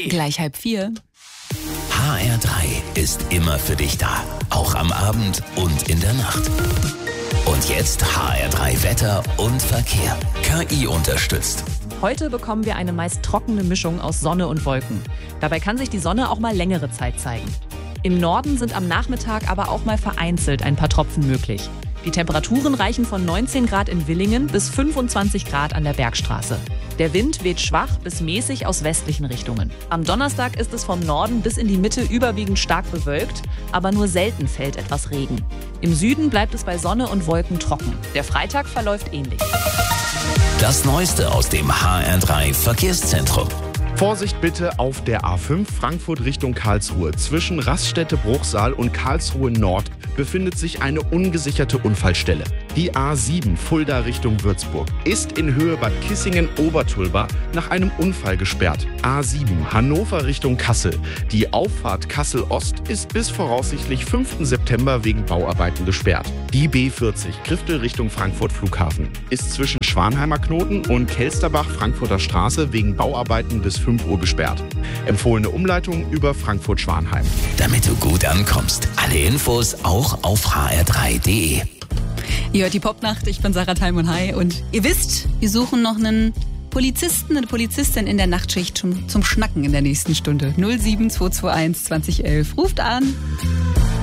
Gleich 3:30. HR3 ist immer für dich da. Auch am Abend und in der Nacht. Und jetzt HR3 Wetter und Verkehr. KI unterstützt. Heute bekommen wir eine meist trockene Mischung aus Sonne und Wolken. Dabei kann sich die Sonne auch mal längere Zeit zeigen. Im Norden sind am Nachmittag aber auch mal vereinzelt ein paar Tropfen möglich. Die Temperaturen reichen von 19 Grad in Villingen bis 25 Grad an der Bergstraße. Der Wind weht schwach bis mäßig aus westlichen Richtungen. Am Donnerstag ist es vom Norden bis in die Mitte überwiegend stark bewölkt, aber nur selten fällt etwas Regen. Im Süden bleibt es bei Sonne und Wolken trocken. Der Freitag verläuft ähnlich. Das Neueste aus dem HR3 Verkehrszentrum. Vorsicht bitte auf der A5 Frankfurt Richtung Karlsruhe. Zwischen Raststätte-Bruchsal und Karlsruhe Nord befindet sich eine ungesicherte Unfallstelle. Die A7 Fulda Richtung Würzburg ist in Höhe Bad Kissingen-Obertulba nach einem Unfall gesperrt. A7 Hannover Richtung Kassel. Die Auffahrt Kassel-Ost ist bis voraussichtlich 5. September wegen Bauarbeiten gesperrt. Die B40 Griftel Richtung Frankfurt Flughafen ist zwischen Schwanheimer Knoten und Kelsterbach Frankfurter Straße wegen Bauarbeiten bis 5 Uhr gesperrt. Empfohlene Umleitung über Frankfurt-Schwanheim. Damit du gut ankommst. Alle Infos auch auf hr3.de. Ihr hört die Popnacht, ich bin Sarah Thalmann. Hi. Und ihr wisst, wir suchen noch einen Polizisten, eine Polizistin in der Nachtschicht zum Schnacken in der nächsten Stunde. 07221 2011. Ruft an.